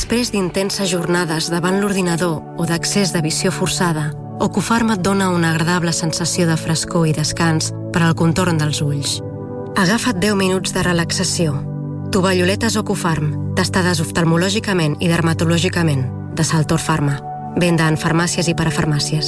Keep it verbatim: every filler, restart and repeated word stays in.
Després d'intenses jornades davant l'ordinador o d'accés de visió forçada, Ocufarm et dona una agradable sensació de frescor i descans per al contorn dels ulls. Agafa't deu minuts de relaxació. Tovalloletes Ocufarm, testades oftalmològicament i dermatològicament, de Saltor Pharma. Venda en farmàcies i parafarmàcies.